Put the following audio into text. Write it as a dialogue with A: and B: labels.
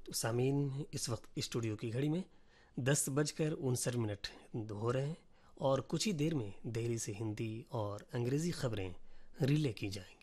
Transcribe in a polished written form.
A: तो सामीन, इस वक्त स्टूडियो की घड़ी में 10:59 हो रहे हैं और कुछ ही देर में दिल्ली से हिंदी और अंग्रेज़ी खबरें रिले की जाएंगी।